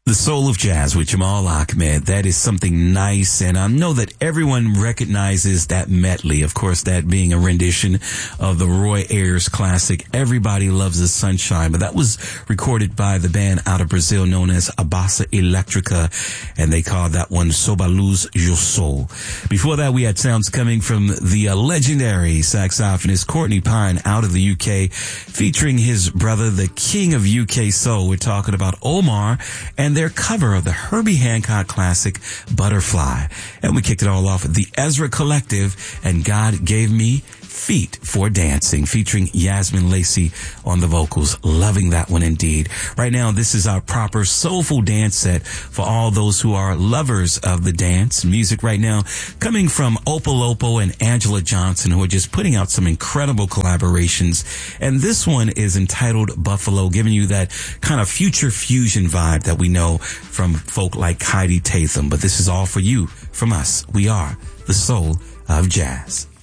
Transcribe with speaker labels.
Speaker 1: The Soul of Jazz with Jamal Ahmed. That is something nice, and I know that everyone recognizes that medley. Of course, that being a rendition of the Roy Ayers classic, Everybody Loves the Sunshine. But that was recorded by the band out of Brazil known as Abassa Electrica, and they called that one Sob a Luz do Sol. Before that, we had sounds coming from the legendary saxophonist Courtney Pine out of the UK, featuring his brother, the king of UK soul. We're talking about Omar and their cover of the Herbie Hancock classic Butterfly. And we kicked it all off with the Ezra Collective and God Gave Me Feet for Dancing, featuring Yasmin Lacey on the vocals. Loving that one indeed. Right now, this is our proper soulful dance set for all those who are lovers of the dance music right now, coming from Opal and Angela Johnson, who are just putting out some incredible collaborations. And this one is entitled Buffalo, giving you that kind of future fusion vibe that we know from folk like Heidi Tatham. But this is all for you, from us. We are the Soul of Jazz.